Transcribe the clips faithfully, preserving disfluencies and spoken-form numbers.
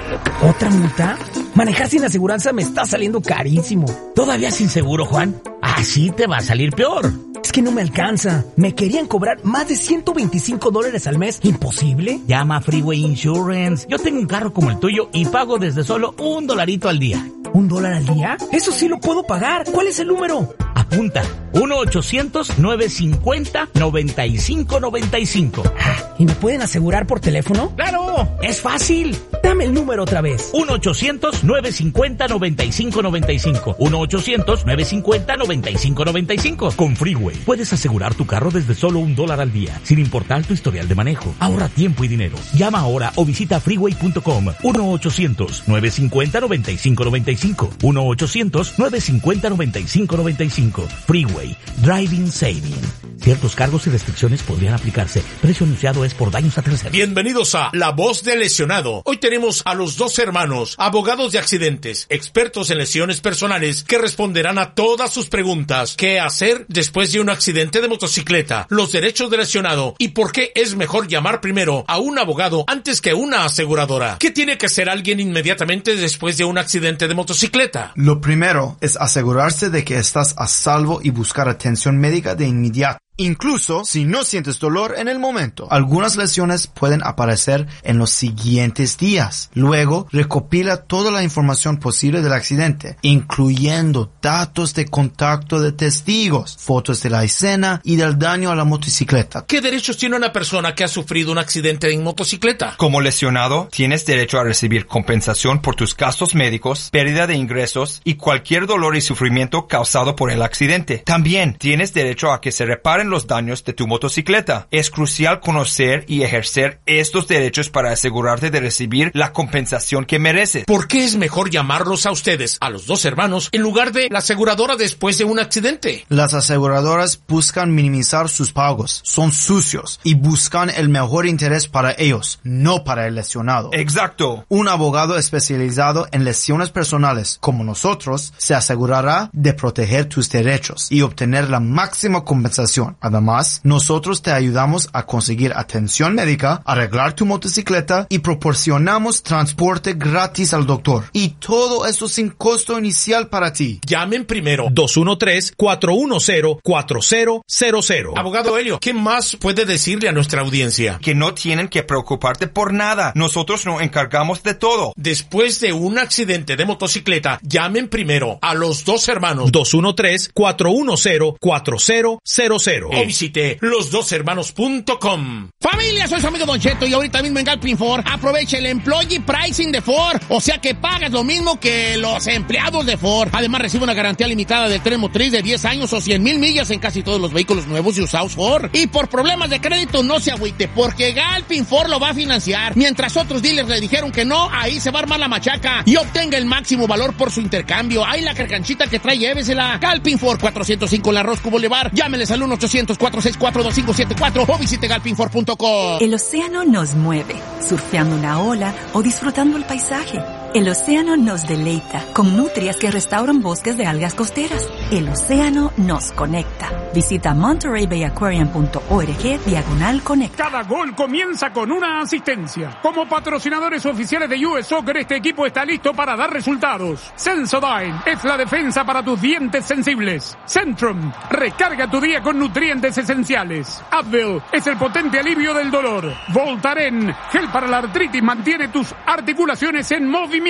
¿Otra multa? Manejar sin aseguranza me está saliendo carísimo. ¿Todavía sin seguro, Juan? Así te va a salir peor. Es que no me alcanza. Me querían cobrar más de ciento veinticinco dólares al mes. ¿Imposible? Llama a Freeway Insurance. Yo tengo un carro como el tuyo y pago desde solo un dolarito al día. ¿Un dólar al día? Eso sí lo puedo pagar. ¿Cuál es el número? Apunta. uno ochocientos, nueve cincuenta, noventa y cinco noventa y cinco. ¿Y me pueden asegurar por teléfono? ¡Claro! ¡Es fácil! Dame el número otra vez. uno ochocientos, nueve cincuenta, noventa y cinco noventa y cinco. uno ochocientos, nueve cincuenta, noventa y cinco noventa y cinco. Con Freeway puedes asegurar tu carro desde solo un dólar al día, sin importar tu historial de manejo. Ahorra tiempo y dinero. Llama ahora o visita freeway punto com. uno ochocientos, nueve cincuenta, noventa y cinco noventa y cinco. uno ochocientos, nueve cincuenta, noventa y cinco noventa y cinco. Freeway. Driving Saving. Ciertos cargos y restricciones podrían aplicarse. Precio anunciado es por daños a terceros. Bienvenidos a La Voz del Lesionado. Hoy tenemos a los dos hermanos, abogados de accidentes, expertos en lesiones personales, que responderán a todas sus preguntas. ¿Qué hacer después de un accidente de motocicleta? Los derechos del lesionado y por qué es mejor llamar primero a un abogado antes que una aseguradora. ¿Qué tiene que hacer alguien inmediatamente después de un accidente de motocicleta? Lo primero es asegurarse de que estás a salvo y buscar atención médica de inmediato. Incluso si no sientes dolor en el momento. Algunas lesiones pueden aparecer en los siguientes días. Luego, recopila toda la información posible del accidente, incluyendo datos de contacto de testigos, fotos de la escena y del daño a la motocicleta. ¿Qué derechos tiene una persona que ha sufrido un accidente en motocicleta? Como lesionado, tienes derecho a recibir compensación por tus gastos médicos, pérdida de ingresos y cualquier dolor y sufrimiento causado por el accidente. También tienes derecho a que se reparen los daños de tu motocicleta. Es crucial conocer y ejercer estos derechos para asegurarte de recibir la compensación que mereces. ¿Por qué es mejor llamarlos a ustedes, a los dos hermanos, en lugar de la aseguradora después de un accidente? Las aseguradoras buscan minimizar sus pagos, son sucios y buscan el mejor interés para ellos, no para el lesionado. Exacto. Un abogado especializado en lesiones personales, como nosotros, se asegurará de proteger tus derechos y obtener la máxima compensación. Además, nosotros te ayudamos a conseguir atención médica, arreglar tu motocicleta y proporcionamos transporte gratis al doctor. Y todo esto sin costo inicial para ti. Llamen primero dos uno tres, cuatro uno cero, cuatro cero cero cero. Abogado Helio, ¿qué más puede decirle a nuestra audiencia? Que no tienen que preocuparte por nada. Nosotros nos encargamos de todo. Después de un accidente de motocicleta, llamen primero a los dos hermanos dos uno tres, cuatro uno cero, cuatro cero cero cero. O visite los dos hermanos punto com. Familia, soy su amigo Don Cheto y ahorita mismo en Galpin Ford aprovecha el Employee Pricing de Ford. O sea que pagas lo mismo que los empleados de Ford. Además recibe una garantía limitada del tren motriz de diez años o cien mil millas en casi todos los vehículos nuevos y usados Ford. Y por problemas de crédito no se agüite, porque Galpin Ford lo va a financiar. Mientras otros dealers le dijeron que no, ahí se va a armar la machaca y obtenga el máximo valor por su intercambio. Ahí la carcanchita que trae, llévesela. Galpin Ford, cuatrocientos cinco La Rosco Boulevard. Llámeles al uno ochocientos, cuatro seis cuatro, dos cinco siete cuatro o visite galpin ford punto com. El océano nos mueve, surfeando una ola o disfrutando el paisaje. El océano nos deleita con nutrias que restauran bosques de algas costeras. El océano nos conecta. Visita monterey bay aquarium punto org diagonal conecta. Cada gol comienza con una asistencia. Como patrocinadores oficiales de U S Soccer, este equipo está listo para dar resultados. Sensodyne es la defensa para tus dientes sensibles. Centrum, recarga tu día con nutrientes esenciales. Advil es el potente alivio del dolor. Voltaren, gel para la artritis, mantiene tus articulaciones en movimiento.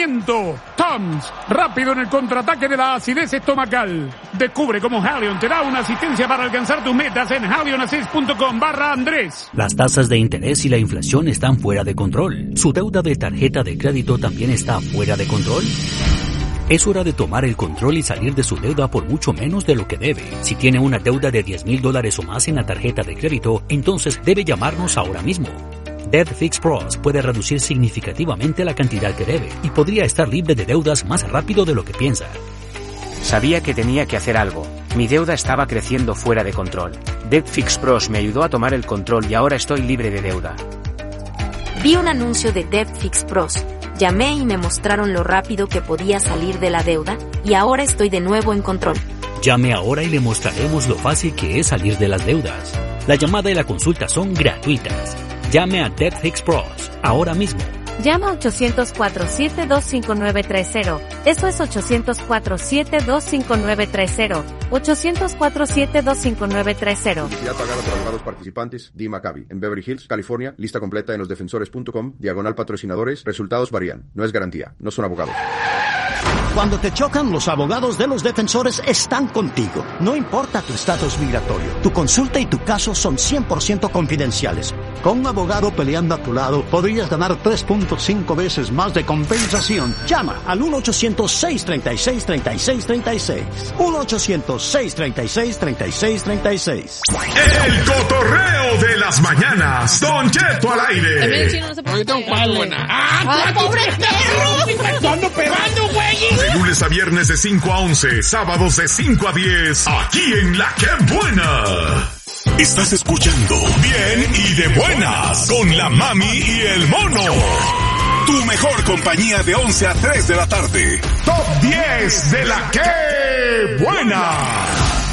Tums, rápido en el contraataque de la acidez estomacal. Descubre cómo Halion te da una asistencia para alcanzar tus metas en halionassist punto com barra Andrés. Las tasas de interés y la inflación están fuera de control. ¿Su deuda de tarjeta de crédito también está fuera de control? Es hora de tomar el control y salir de su deuda por mucho menos de lo que debe. Si tiene una deuda de diez mil dólares o más en la tarjeta de crédito, entonces debe llamarnos ahora mismo. Debt Fix Pros puede reducir significativamente la cantidad que debe y podría estar libre de deudas más rápido de lo que piensa. Sabía que tenía que hacer algo. Mi deuda estaba creciendo fuera de control. Debt Fix Pros me ayudó a tomar el control y ahora estoy libre de deuda. Vi un anuncio de Debt Fix Pros. Llamé y me mostraron lo rápido que podía salir de la deuda y ahora estoy de nuevo en control. Llame ahora y le mostraremos lo fácil que es salir de las deudas. La llamada y la consulta son gratuitas. Llame a Debt Fix Pros ahora mismo. Llama ocho cero cuatro, siete dos cinco nueve tres cero. Eso es ocho cero cuatro, siete dos cinco nueve tres cero. ocho cero cuatro, siete dos cinco nueve tres cero. Publicidad pagada por abogados participantes. D. Maccabi. En Beverly Hills, California. Lista completa en los defensores punto com. Diagonal patrocinadores. Resultados varían. No es garantía. No son abogados. Cuando te chocan, los abogados de los defensores están contigo. No importa tu estatus migratorio, tu consulta y tu caso son cien por ciento confidenciales. Con un abogado peleando a tu lado, podrías ganar tres punto cinco veces más de compensación. Llama al uno ochocientos, seis treinta y seis, treinta y seis treinta y seis. uno ochocientos, seis treinta y seis, treinta y seis treinta y seis. El cotorreo de las mañanas. Don Cheto al aire. Ahorita un cuadro buena. ¡Ah, pobre perro! ¡Ando pegando, güey! De lunes a viernes de cinco a once, sábados de cinco a diez, aquí en La Que Buena. Estás escuchando Bien y de Buenas con la Mami y el Mono. Tu mejor compañía de once a tres de la tarde. Top diez de La Que Buena.